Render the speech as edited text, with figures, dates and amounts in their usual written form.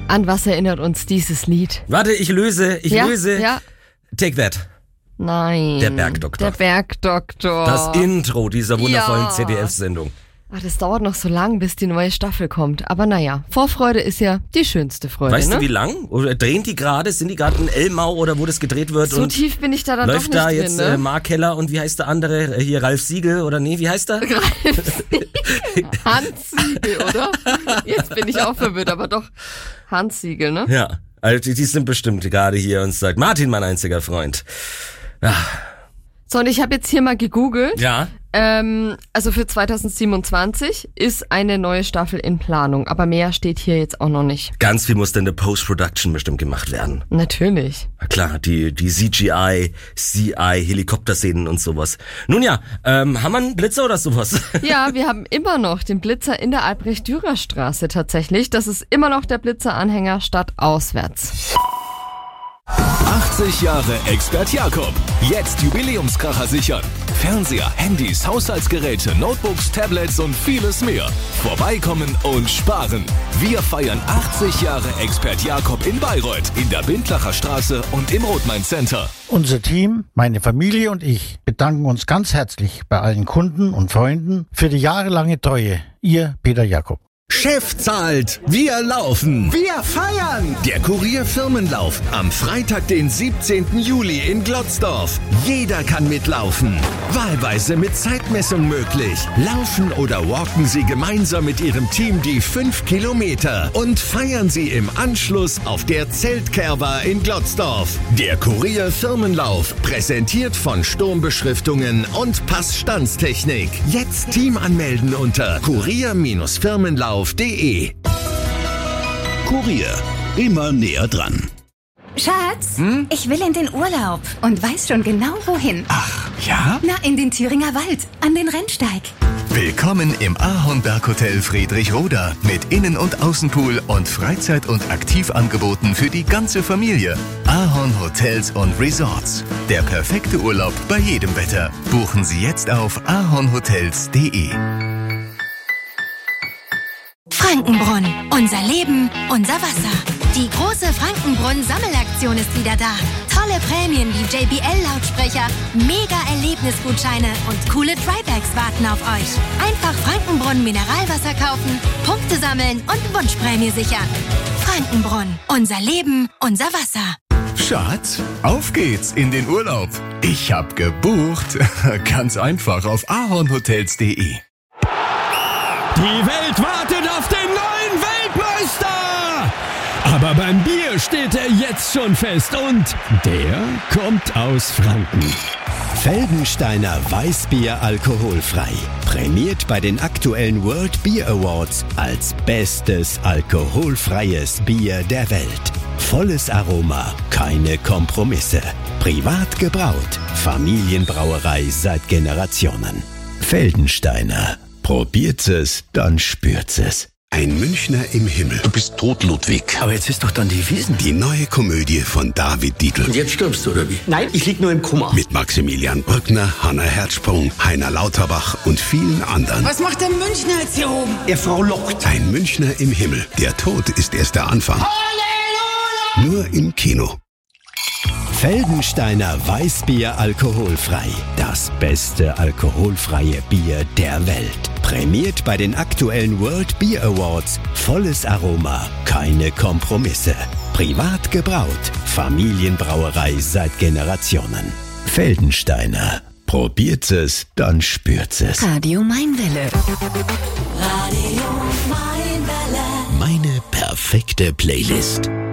An was erinnert uns dieses Lied? Warte, ich löse. Ja. Take That. Nein. Der Bergdoktor. Der Bergdoktor. Das Intro dieser wundervollen Ja. ZDF-Sendung. Ach, das dauert noch so lang, bis die neue Staffel kommt. Aber naja, Vorfreude ist ja die schönste Freude, Weißt ne? du, wie lang? Oder drehen die gerade? Sind die gerade in Elmau oder wo das gedreht wird? So und tief bin ich da dann doch läuft nicht da drin, jetzt ne? Mark Heller und wie heißt der andere? Hier Ralf Siegel oder nee, wie heißt der? Hans Siegel, oder? Jetzt bin ich auch verwirrt, aber doch Hans Siegel, ne? Ja, also die sind bestimmt gerade hier und sagt, Martin, mein einziger Freund. Ja. So, und ich habe jetzt hier mal gegoogelt. Ja. Also für 2027 ist eine neue Staffel in Planung, aber mehr steht hier jetzt auch noch nicht. Ganz viel muss denn in der Post-Production bestimmt gemacht werden. Natürlich. Na klar, die CGI, CI, Helikopterszenen und sowas. Nun ja, haben wir einen Blitzer oder sowas? Ja, wir haben immer noch den Blitzer in der Albrecht-Dürer-Straße tatsächlich. Das ist immer noch der Blitzer-Anhänger statt auswärts. 80 Jahre Expert Jakob. Jetzt Jubiläumskracher sichern. Fernseher, Handys, Haushaltsgeräte, Notebooks, Tablets und vieles mehr. Vorbeikommen und sparen. Wir feiern 80 Jahre Expert Jakob in Bayreuth, in der Bindlacher Straße und im Rothmain Center. Unser Team, meine Familie und ich bedanken uns ganz herzlich bei allen Kunden und Freunden für die jahrelange Treue. Ihr Peter Jakob. Chef zahlt, wir laufen. Wir feiern! Der Kurier-Firmenlauf am Freitag, den 17. Juli in Glotzdorf. Jeder kann mitlaufen. Wahlweise mit Zeitmessung möglich. Laufen oder walken Sie gemeinsam mit Ihrem Team die 5 Kilometer und feiern Sie im Anschluss auf der Zeltkerber in Glotzdorf. Der Kurier-Firmenlauf, präsentiert von Sturmbeschriftungen und Passstandstechnik. Jetzt Team anmelden unter kurier-firmenlauf.de. Kurier, immer näher dran. Schatz, ich will in den Urlaub und weiß schon genau wohin. Ach, ja? Na, in den Thüringer Wald, an den Rennsteig. Willkommen im Ahornberghotel Friedrichroda mit Innen- und Außenpool und Freizeit- und Aktivangeboten für die ganze Familie. Ahorn Hotels und Resorts. Der perfekte Urlaub bei jedem Wetter. Buchen Sie jetzt auf ahornhotels.de. Frankenbrunn. Unser Leben, unser Wasser. Die große Frankenbrunn-Sammelaktion ist wieder da. Tolle Prämien wie JBL-Lautsprecher, Mega-Erlebnisgutscheine und coole Drybags warten auf euch. Einfach Frankenbrunn Mineralwasser kaufen, Punkte sammeln und Wunschprämie sichern. Frankenbrunn. Unser Leben, unser Wasser. Schatz, auf geht's in den Urlaub. Ich hab gebucht. Ganz einfach auf ahornhotels.de. Die Welt wartet auf den neuen Weltmeister! Aber beim Bier steht er jetzt schon fest und der kommt aus Franken. Feldensteiner Weißbier alkoholfrei. Prämiert bei den aktuellen World Beer Awards als bestes alkoholfreies Bier der Welt. Volles Aroma, keine Kompromisse. Privat gebraut. Familienbrauerei seit Generationen. Feldensteiner. Probiert es, dann spürt es. Ein Münchner im Himmel. Du bist tot, Ludwig. Aber jetzt ist doch dann die Wiesn. Die neue Komödie von David Dietl. Und jetzt stirbst du, oder wie? Nein, ich lieg nur im Koma. Mit Maximilian Brückner, Hanna Herzsprung, Heiner Lauterbach und vielen anderen. Was macht der Münchner jetzt hier oben? Er frohlockt. Ein Münchner im Himmel. Der Tod ist erst der Anfang. Halleluja! Nur im Kino. Feldensteiner Weißbier alkoholfrei. Das beste alkoholfreie Bier der Welt. Prämiert bei den aktuellen World Beer Awards. Volles Aroma, keine Kompromisse. Privat gebraut. Familienbrauerei seit Generationen. Feldensteiner. Probiert es, dann spürt es. Radio Mainwelle. Meine perfekte Playlist.